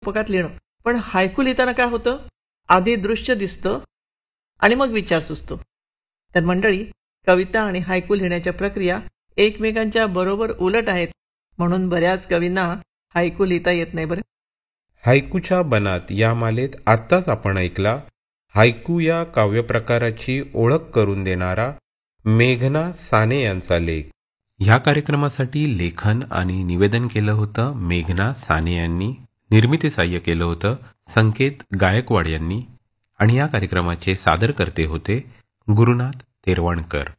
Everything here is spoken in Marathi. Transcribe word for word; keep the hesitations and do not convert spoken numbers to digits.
रूपकात लिहिणं. पण हायकू लिहिताना काय होतं, आधी दृश्य दिसतं आणि मग विचार सुचतो. तर मंडळी, कविता आणि हायकू लिहिण्याच्या प्रक्रिया एकमेकांच्या बरोबर उलट आहेत, म्हणून बऱ्याच कवींना हायकू लिहिता येत नाही बरं. हायकूच्या बनात या मालेत आत्ताच आपण ऐकला हायकू या काव्यप्रकाराची ओळख करून देणारा मेघना साने यांचा लेख. ह्या कार्यक्रमासाठी लेखन आणि निवेदन केलं होतं मेघना साने यांनी. निर्मिती साह्य केलं होतं संकेत गायकवाड यांनी. आणि या कार्यक्रमाचे सादरकर्ते होते गुरुनाथ तेरवणकर.